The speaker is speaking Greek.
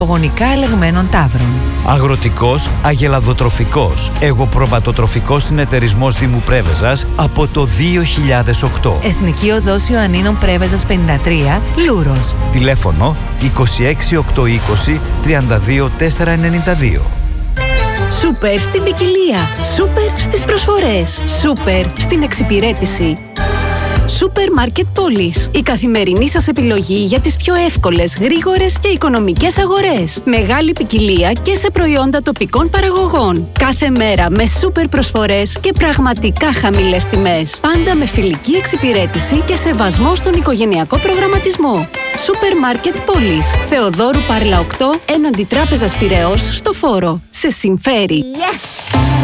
Γονικά ελεγμένων ταύρων. Αγροτικός, αγελαδοτροφικός, εγωπροβατοτροφικός συνεταιρισμός Δήμου Πρέβεζας από το 2008. Εθνική Οδός Ιωαννίνων Πρέβεζας 53, Λούρος. Τηλέφωνο 26820 32492. Σούπερ στην ποικιλία, σούπερ στις προσφορές, σούπερ στην εξυπηρέτηση. Σούπερ Μάρκετ Πόλης. Η καθημερινή σας επιλογή για τις πιο εύκολες, γρήγορες και οικονομικές αγορές. Μεγάλη ποικιλία και σε προϊόντα τοπικών παραγωγών. Κάθε μέρα με σούπερ προσφορές και πραγματικά χαμηλές τιμές. Πάντα με φιλική εξυπηρέτηση και σεβασμό στον οικογενειακό προγραμματισμό. Σούπερ Μάρκετ Πόλης. Θεοδόρου Πάρλα 8, έναντι Τράπεζας Πειραιώς, στο Φόρο. Σε συμφέρει. Yes!